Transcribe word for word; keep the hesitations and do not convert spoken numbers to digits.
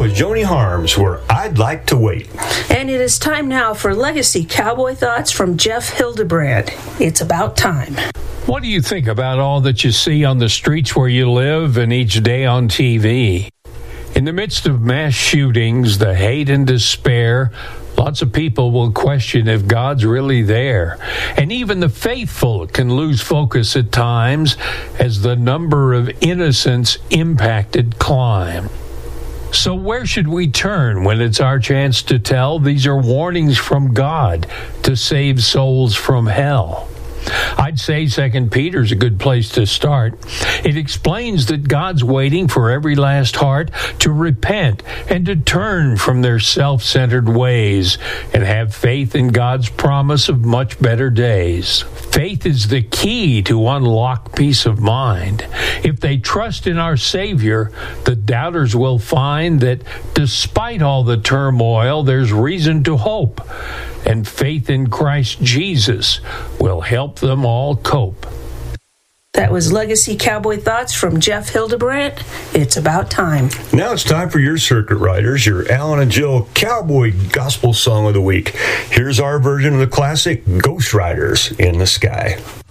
was Joni Harms, where I'd Like to Wait. And it is time now for Legacy Cowboy Thoughts from Jeff Hildebrand. It's about time. What do you think about all that you see on the streets where you live and each day on T V? In the midst of mass shootings, the hate and despair, lots of people will question if God's really there. And even the faithful can lose focus at times as the number of innocents impacted climb. So where should we turn when it's our chance to tell? These are warnings from God to save souls from hell. I'd say Second Peter's a good place to start. It explains that God's waiting for every last heart to repent and to turn from their self-centered ways and have faith in God's promise of much better days. Faith is the key to unlock peace of mind. If they trust in our Savior, the doubters will find that despite all the turmoil, there's reason to hope. And faith in Christ Jesus will help them all cope. That was Legacy Cowboy Thoughts from Jeff Hildebrand. It's about time. Now it's time for your Circuit Riders, your Alan and Jill Cowboy Gospel Song of the Week. Here's our version of the classic Ghost Riders in the Sky.